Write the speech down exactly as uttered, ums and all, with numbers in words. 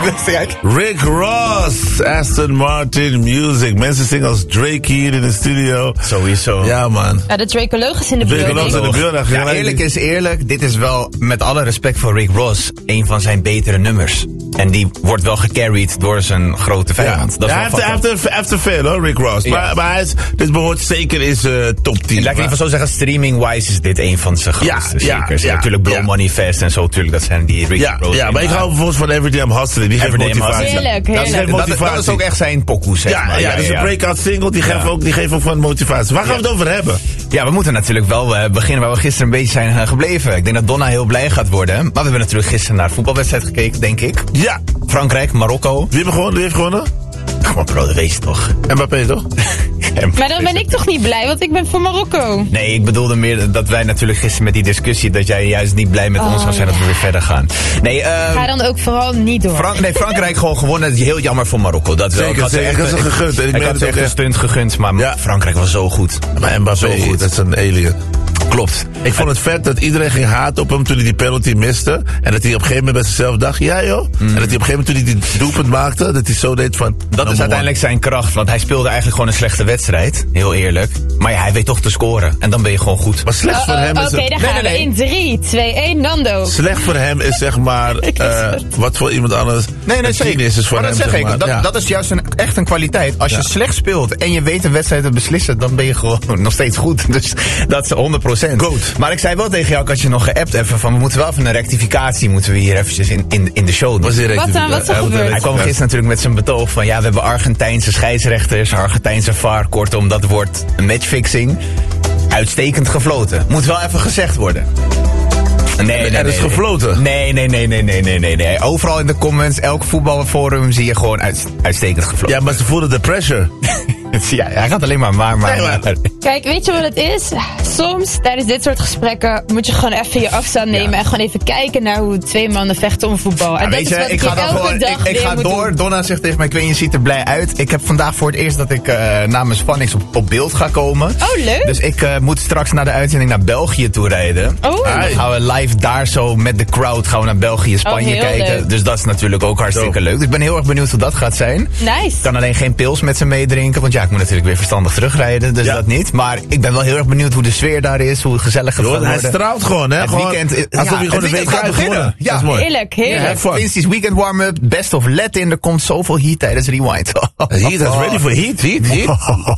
Rick Ross, Aston Martin Music. Mensen zingen als Drake hier in de studio. Sowieso. Ja, man. Ja, de Dracoloog in de building. in de building. Ja, eerlijk is eerlijk. Dit is wel, met alle respect voor Rick Ross, een van zijn betere nummers. En die wordt wel gecarried door zijn grote vijand. Ja, Dat is ja, hij, heeft, hij, heeft, hij heeft te veel hoor, Rick Ross. Ja. Maar, maar hij is, dit behoort zeker in zijn top tien. Laat ik in ieder geval zo zeggen, streaming-wise is dit een van zijn grootste ja, zekers. ja, Ja, natuurlijk Blow ja. Money Fest en zo, natuurlijk, dat zijn die Rick Ja, Ross. ja, maar ik hou bijvoorbeeld van Everyday I'm Hustling. Die geeft Everyday I'm motivatie. Hustling. Heerlijk, Dat is heerlijk. geen Dat, motivatie. dat is ook echt zijn pokoe, zeg Ja, maar. ja, dat is een breakout single. Die geeft Ja. ook, die geeft ook van motivatie. Waar gaan we het over hebben? Ja, we moeten natuurlijk wel uh, beginnen waar we gisteren een beetje zijn uh, gebleven. Ik denk dat Donna heel blij gaat worden. Maar we hebben natuurlijk gisteren naar de voetbalwedstrijd gekeken, denk ik. Ja. Frankrijk, Marokko. Wie heeft gewonnen? Wie heeft gewonnen? Ach, maar bro, dat weet je toch. Mbappé, toch? Maar dan ben ik toch niet blij, want ik ben voor Marokko. Nee, ik bedoelde meer dat wij natuurlijk gisteren met die discussie, dat jij juist niet blij met Oh, ons was en ja. dat we weer verder gaan. Nee, uh, Ga dan ook vooral niet door. Frank, nee, Frankrijk gewoon gewonnen. Het is heel jammer voor Marokko. Dat wel. Zeker, Ik had ze zeker. echt, Ik had ze gegund. En ik Ik, meen had het ze ook echt een echt. stunt gegund, maar Ja. Frankrijk was zo goed. Maar Mbappé, Zo goed. dat is een alien. Klopt. Ik vond het vet dat iedereen ging haten op hem toen hij die penalty miste. En dat hij op een gegeven moment bij zichzelf dacht, ja joh. Mm. En dat hij op een gegeven moment toen hij die doelpunt maakte, dat hij zo deed van... Dat is uiteindelijk zijn kracht, want hij speelde eigenlijk gewoon een slechte wedstrijd. Heel eerlijk. Maar ja, hij weet toch te scoren. En dan ben je gewoon goed. Maar slecht Oh, voor oh, hem is Oké, het... dan Nee, gaan nee, we nee. in drie, twee, één, Nando. Slecht voor hem is zeg maar, uh, wat voor iemand anders Nee, nee, een zeker. genius is voor maar hem. dat zeg ik. maar. Dat, Ja. dat is juist een, echt een kwaliteit. Als je Ja. slecht speelt en je weet een wedstrijd te beslissen, dan ben je gewoon nog steeds goed. Dus dat is honderd procent. Goat. Maar ik zei wel tegen jou, ik had je nog geappt even van, we moeten wel even een rectificatie, moeten we hier eventjes in, in, in de show doen. Was die Wat dan? Wat is er hij moet gebeurd? een Hij kwam gisteren natuurlijk met zijn betoog van, ja, we hebben Argentijnse scheidsrechters, Argentijnse V A R, kortom, dat wordt matchfixing. Uitstekend gefloten. Moet wel even gezegd worden. Nee, nee, Er is nee, gefloten. Nee, nee, nee, nee, nee, nee, nee, nee. Overal in de comments, elk voetbalforum zie je gewoon uit, uitstekend gefloten. Ja, maar ze voelden de pressure. Ja, hij gaat alleen maar maar, maar. Nee, maar- maar. Kijk, weet je wat het is? Soms tijdens dit soort gesprekken moet je gewoon even je afstand nemen Ja. en gewoon even kijken naar hoe twee mannen vechten om voetbal. En Ja, dat weet is je, wat ik ga dan elke gewoon. dag Ik, ik weer ga moet door. doen. Donna zegt tegen mij: ik weet, je ziet er blij uit. Ik heb vandaag voor het eerst dat ik uh, namens Spannings op, op beeld ga komen. Oh, leuk. Dus ik uh, moet straks na de uitzending naar België toe rijden. Oh. En dan gaan we live daar zo met de crowd gaan we naar België, Spanje heel kijken. leuk. Dus dat is natuurlijk ook hartstikke Dope. leuk. Dus ik ben heel erg benieuwd hoe dat gaat zijn. Nice. Ik kan alleen geen pils met ze meedrinken, want ja, ik moet natuurlijk weer verstandig terugrijden, dus Ja. dat niet. Maar ik ben wel heel erg benieuwd hoe de sfeer daar is, hoe gezellig het Joh, gaat hij worden. straalt gewoon, hè? Het Gewoon, weekend, alsof ja, hij gewoon het een weekend week gaat heeft beginnen. gewonnen. Ja. Dat is mooi. Heerlijk, heerlijk. Ja, have fun. Vince's weekend warm-up, best of Latin, er komt zoveel heat tijdens Rewind. Heat is ready for heat, heat, heat.